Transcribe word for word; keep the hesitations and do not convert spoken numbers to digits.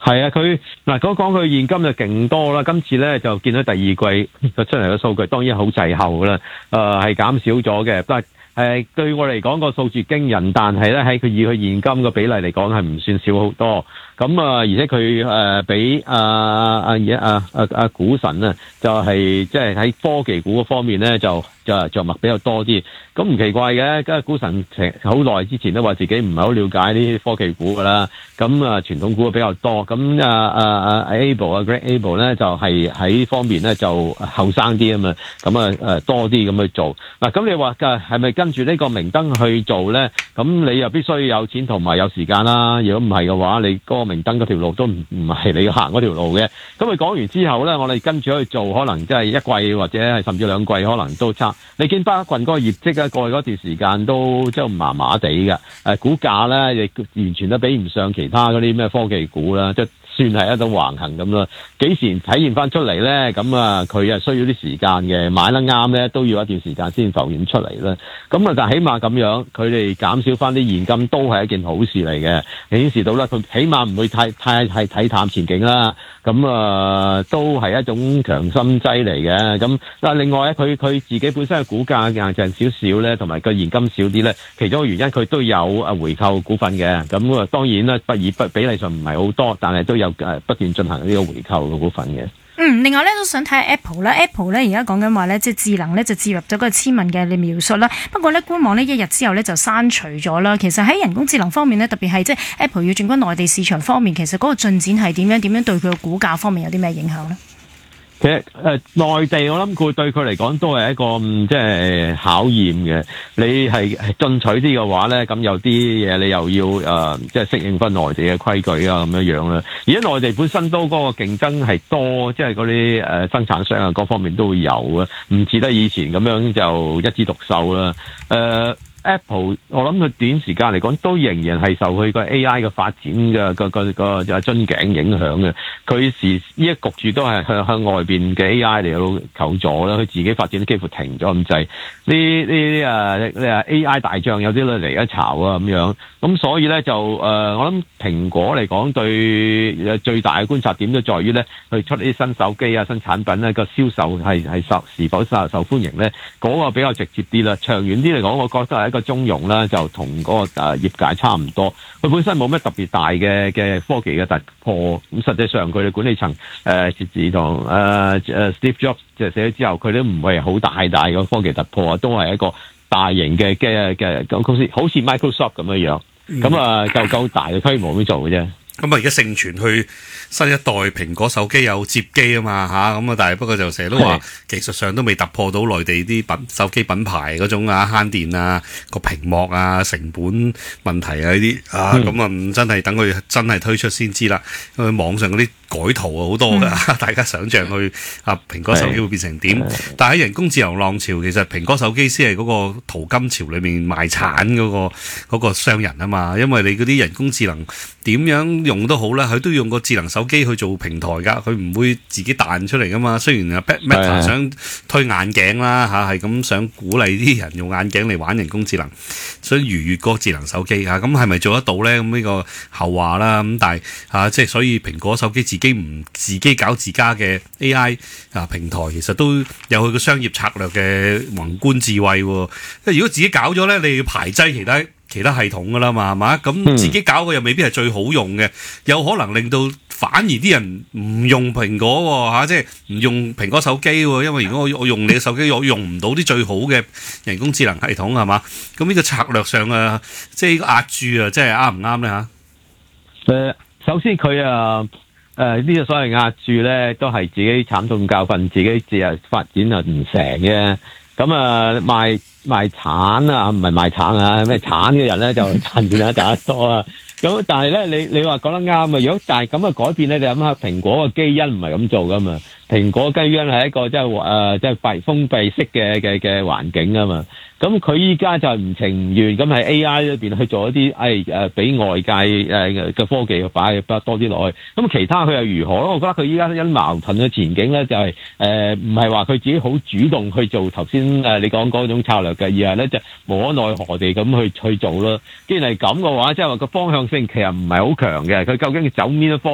係啊，佢嗱講講佢現金就勁多啦，今次咧就見到第二季佢出嚟嘅數據當然好滯後啦，誒係減少咗嘅，但係誒對我嚟講個數字驚人，但係咧喺佢以佢現金嘅比例嚟講係唔算少好多。咁啊，而且佢誒比啊啊啊啊啊股神啊，就係即係喺科技股嗰方面咧，就就着墨比較多啲。咁唔奇怪嘅，因為股神好耐之前都話自己唔係好了解呢啲科技股噶啦。咁啊，傳統股比較多。咁啊啊啊 Abel 啊 Greg Abel 咧，就係喺呢方面咧就後生啲啊嘛。咁啊誒多啲咁去做。嗱，咁你話嘅係咪跟住呢個明燈去做咧？咁你又必須要有錢同埋有時間啦。如果唔係嘅話，你嗰個明燈嗰條路都唔唔係你行嗰條路嘅。咁佢講完之後咧，我哋跟住去做，可能即係一季或者係甚至兩季，可能都差。你見巴郡嗰個業績啊，過去嗰段時間都即係麻麻地嘅。誒，股價咧亦完全都比唔上其他嗰啲咩科技股啦，即係算係一種橫行咁啦。幾時體現翻出嚟咧？咁啊，佢係需要啲時間嘅，買得啱咧都要一段時間先浮現出嚟啦。咁啊，但係起碼咁樣，佢哋減少翻啲現金都係一件好事嚟嘅，顯示到咧佢起碼唔會太太係睇淡前景啦。咁啊，都係一種強心劑嚟嘅。咁但係另外咧，佢佢自己本身嘅股價硬淨少少咧，同埋個現金少啲咧，其中嘅原因佢都有啊回購股份嘅。咁啊，當然啦，不以不比例上唔係好多，但係都有誒不斷進行呢個回購嘅股份嘅。 嗯，另外咧都想睇下 Apple 啦 ，Apple 咧而家講緊話咧，即係智能咧就置入咗個簽文嘅描述啦。不過咧官網呢一日之後咧就刪除咗啦。其實喺人工智能方面咧，特別係即係 Apple 要進軍內地市場方面，其實嗰個進展係點樣？點樣對佢嘅股價方面有啲咩影響呢？ 其實誒、呃、內地我諗佢對佢嚟講都係一個、嗯、即係考驗嘅。你係進取啲嘅話咧，咁有啲嘢你又要誒、呃、即係適應翻內地嘅規矩啊咁樣樣啦。而家內地本身都嗰個競爭係多，即係嗰啲誒生產商啊各方面都會有啊，唔似得以前咁樣就一枝獨秀啦。誒、呃。Apple 我諗佢短時間嚟講都仍然係受佢個 A I 嘅發展嘅個個個就係樽頸影響嘅。佢時呢一焗住都係向向外邊嘅 A I 嚟到求助啦。佢自己發展都幾乎停咗咁滯。呢呢誒誒 A I 大將有啲咧嚟一巢啊咁樣。咁所以咧就誒、呃、我諗蘋果嚟講對最大嘅觀察點都在於咧，佢出啲新手機啊新產品咧個銷售係係受是否受受歡迎咧，嗰、那個比較直接啲啦。長遠啲嚟講，我覺得係一個中庸啦，就同嗰個誒業界差唔多。佢本身冇乜特別大嘅嘅科技嘅突破，咁實際上佢哋管理層誒自從誒誒 Steve Jobs 就死咗之後，佢都唔係好大大嘅科技突破啊，都係一個大型嘅嘅嘅公司，好似 Microsoft 咁樣樣，咁啊夠夠大嘅規模咁做嘅啫。 咁啊，而家盛傳去新一代蘋果手機有摺機啊嘛嚇，咁啊，但係不過就成日都話技術上都未突破到內地啲品手機品牌嗰種啊慳電啊個屏幕啊成本問題啊呢啲啊，咁啊、嗯、真係等佢真係推出先知啦。因為網上嗰啲改圖啊好多㗎，嗯、大家想像去啊蘋果手機會變成點？但係喺人工智能浪潮，其實蘋果手機先係嗰個淘金潮裏面賣慘嗰、嗰個嗰個商人啊嘛，因為你嗰啲人工智能點樣用都好啦，佢都用個智能手機去做平台㗎，佢唔會自己彈出嚟㗎嘛。雖然啊 Meta 想推眼鏡啦嚇，係咁想鼓勵啲人用眼鏡嚟玩人工智能，想逾越嗰個智能手機嚇，咁係咪做得到咧？咁呢個後話啦。咁但係嚇即係所以蘋果手機自己唔自己搞自家嘅 A I 啊平台，其實都有佢個商業策略嘅宏觀智慧喎。因為如果自己搞咗咧，你要排擠其他其他系統噶啦嘛，係嘛？咁自己搞嘅又未必係最好用嘅，有可能令到反而啲人唔用蘋果喎嚇，即係唔用蘋果手機喎。因為如果我我用你嘅手機，我用唔到啲最好嘅人工智能系統係嘛？咁呢個策略上啊，即係呢個壓住啊，即係啱唔啱咧嚇？ 誒，首先佢啊誒呢個所謂壓住咧，都係自己慘痛教訓，自己自日發展啊唔成嘅。咁啊賣賣橙啊，唔係賣橙啊，咩橙嘅人咧就賺錢啊賺得多啊。咁但係咧，你你話講得啱啊。如果但係咁嘅改變咧，你諗下蘋果嘅基因唔係咁做噶嘛。蘋果基因係一個即係誒即係閉封閉式嘅嘅嘅環境啊嘛。咁佢依家就唔情願咁喺 A I 裏邊去做一啲誒誒俾外界誒嘅科技擺擺多啲落去。咁其他佢又如何咧？我覺得佢依家因矛盾嘅前景咧，就係誒唔係話佢自己好主動去做頭先誒你講嗰種策略嘅，而係咧就無可奈何地咁去去做咯。既然係咁嘅話，即係話個方向性其實唔係好強嘅。佢究竟走邊一方？